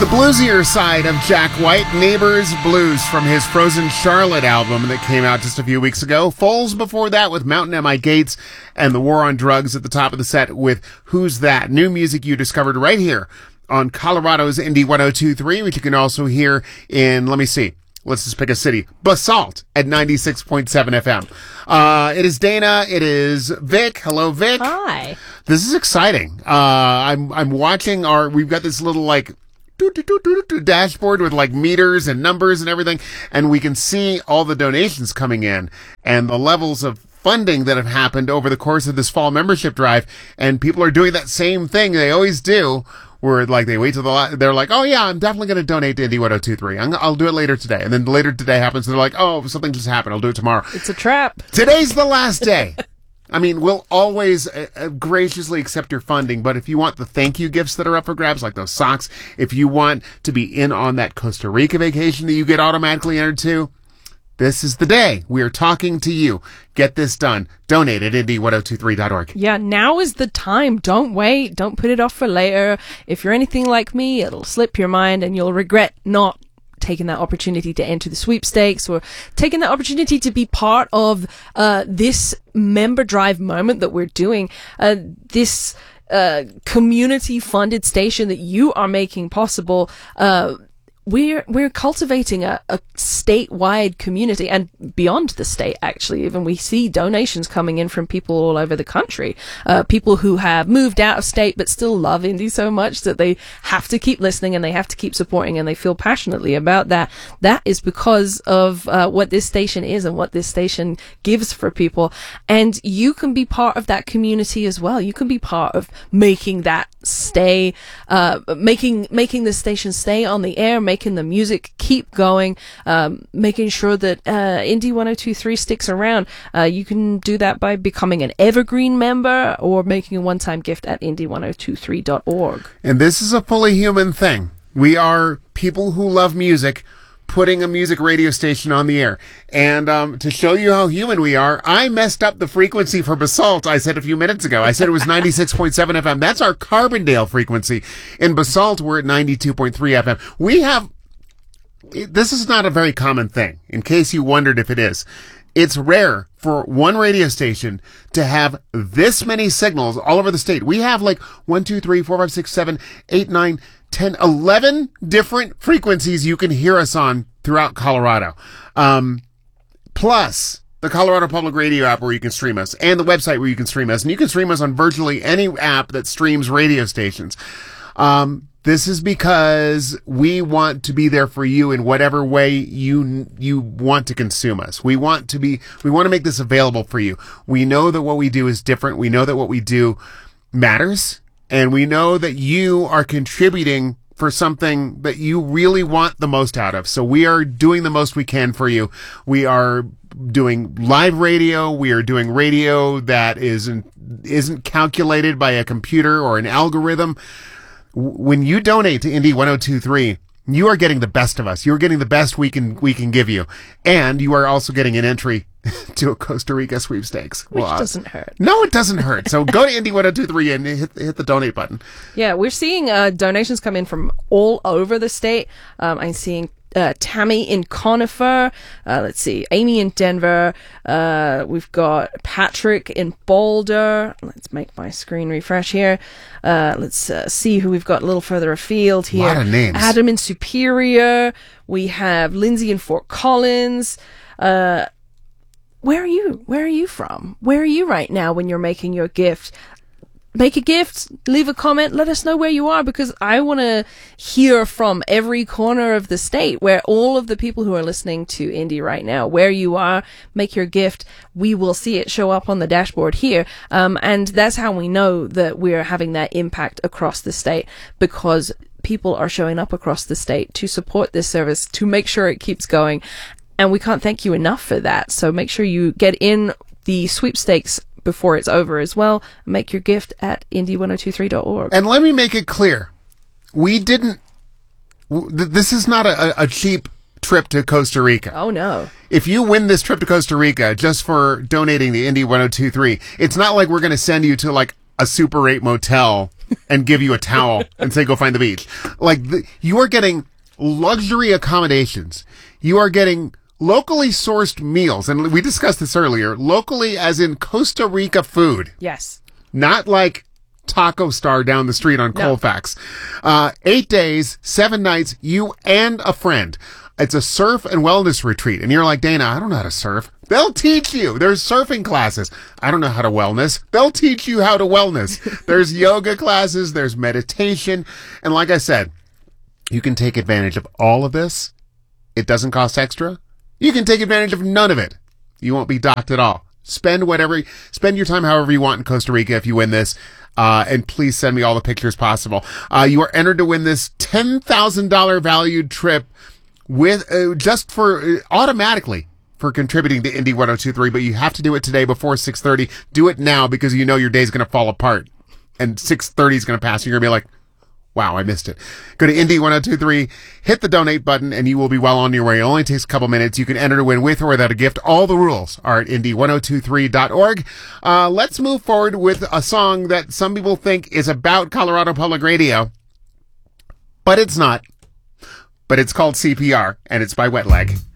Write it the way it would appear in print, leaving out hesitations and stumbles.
The bluesier side of Jack White, Neighbors Blues from his Frozen Charlotte album that came out just a few weeks ago. Foals before that with Mountain at My Gates, and The War on Drugs at the top of the set with Who's That? New music you discovered right here on Colorado's Indie 102.3, which you can also hear in, let's just pick a city, Basalt at 96.7 FM. It is Dana. It is Vic. Hello, Vic. Hi. This is exciting. I'm watching we've got this little dashboard with meters and numbers and everything, and we can see all the donations coming in and the levels of funding that have happened over the course of this fall membership drive. And people are doing that same thing they always do, where they wait till they're like, oh yeah, I'm definitely going to donate to Indie 102.3. I'll do it later today. And then later today happens, and they're like, oh, something just happened. I'll do it tomorrow. It's a trap. Today's the last day. I mean, we'll always graciously accept your funding, but if you want the thank you gifts that are up for grabs, like those socks, if you want to be in on that Costa Rica vacation that you get automatically entered to, this is the day. We are talking to you. Get this done. Donate at indie1023.org. Yeah, now is the time. Don't wait. Don't put it off for later. If you're anything like me, it'll slip your mind and you'll regret not taking that opportunity to enter the sweepstakes, or taking that opportunity to be part of this member drive moment that we're doing, this community funded station that you are making possible. We're cultivating a statewide community, and beyond the state, actually. Even we see donations coming in from people all over the country, people who have moved out of state but still love indie so much that they have to keep listening and they have to keep supporting, and they feel passionately about that. That is because of what this station is and what this station gives for people. And you can be part of that community as well. You can be part of making that stay, making the station stay on the air, making the music keep going, making sure that Indie 102.3 sticks around. You can do that by becoming an evergreen member or making a one-time gift at indie1023.org. And this is a fully human thing. We are people who love music, putting a music radio station on the air. And to show you how human we are, I messed up the frequency for Basalt. I said a few minutes ago. I said it was 96.7 FM. That's our Carbondale frequency. In Basalt, we're at 92.3 FM. This is not a very common thing, in case you wondered if it is. It's rare for one radio station to have this many signals all over the state. We have 1, 2, 3, 4, 5, 6, 7, 8, 9, 10, 11 different frequencies you can hear us on throughout Colorado. Plus the Colorado Public Radio app where you can stream us, and the website where you can stream us. And you can stream us on virtually any app that streams radio stations. This is because we want to be there for you in whatever way you want to consume us. We want to make this available for you. We know that what we do is different. We know that what we do matters. And we know that you are contributing for something that you really want the most out of. So we are doing the most we can for you. We are doing live radio. We are doing radio that isn't calculated by a computer or an algorithm. When you donate to Indie 102.3, you are getting the best of us. You're getting the best we can give you. And you are also getting an entry to a Costa Rica sweepstakes. Which doesn't hurt. No, it doesn't hurt. So go to Indie 102.3 and hit the donate button. Yeah, we're seeing donations come in from all over the state. I'm seeing Tammy in Conifer. Let's see, Amy in Denver. We've got Patrick in Boulder. Let's make my screen refresh here. Let's see who we've got a little further afield here. A lot of names. Adam in Superior. We have Lindsay in Fort Collins. Where are you? Where are you from? Where are you right now when you're making your gift? Make a gift, leave a comment, let us know where you are, because I want to hear from every corner of the state, where all of the people who are listening to Indie right now, where you are, make your gift. We will see it show up on the dashboard here. And that's how we know that we're having that impact across the state, because people are showing up across the state to support this service, to make sure it keeps going. And we can't thank you enough for that. So make sure you get in the sweepstakes before it's over as well. Make your gift at indie1023.org. And let me make it clear. This is not a cheap trip to Costa Rica. Oh, no. If you win this trip to Costa Rica just for donating the Indie 102.3, it's not like we're going to send you to a Super 8 motel and give you a towel and say, go find the beach. Like, you are getting luxury accommodations. You are getting locally sourced meals. And we discussed this earlier. Locally as in Costa Rica food. Yes. Not like Taco Star down the street on Colfax. 8 days, 7 nights, you and a friend. It's a surf and wellness retreat. And you're like, Dana, I don't know how to surf. They'll teach you. There's surfing classes. I don't know how to wellness. They'll teach you how to wellness. There's yoga classes. There's meditation. And like I said, you can take advantage of all of this. It doesn't cost extra. You can take advantage of none of it. You won't be docked at all. Spend your time however you want in Costa Rica if you win this. And please send me all the pictures possible. You are entered to win this $10,000 valued trip with automatically for contributing to Indy 102.3, but you have to do it today before 6:30. Do it now because you know your day's going to fall apart and 6:30 is going to pass. You're going to be like, wow, I missed it. Go to Indy 102.3, hit the donate button, and you will be well on your way. It only takes a couple minutes. You can enter to win with or without a gift. All the rules are at Indy1023.org. Let's move forward with a song that some people think is about Colorado Public Radio, but it's not. But it's called CPR, and it's by Wet Leg.